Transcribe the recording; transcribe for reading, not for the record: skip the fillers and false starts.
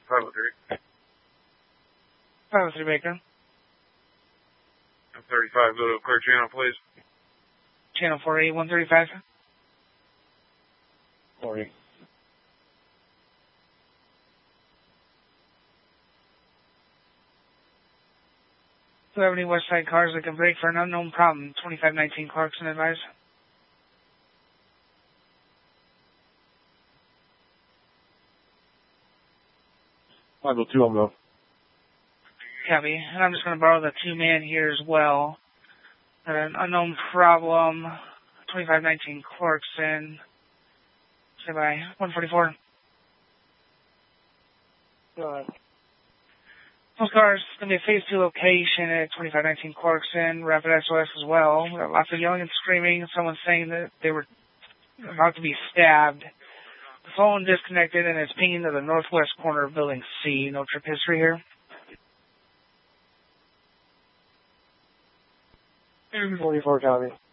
503. 503 Baker. 35, go to a clear channel, please. Channel 48, 135. 40. Do you have any west side cars that can brake for an unknown problem? 2519 Clarkson, advise. 502, I'll go. Copy. And I'm just going to borrow the 2-man here as well. An unknown problem. 2519 Clarkson. Say by 144. Go ahead. Those cars going to be a phase 2 location at 2519 Clarkson. Rapid SOS as well. We got lots of yelling and screaming. Someone saying that they were about to be stabbed. The phone disconnected and it's pinging to the northwest corner of building C. No trip history here. 44, copy.